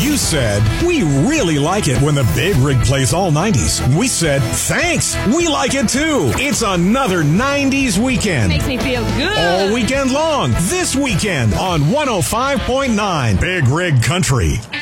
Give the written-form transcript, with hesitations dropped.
You said, we really like it when the Big Rig plays all 90s. We said, thanks, we like it too. It's another 90s weekend. Makes me feel good. All weekend long, this weekend on 105.9 Big Rig Country.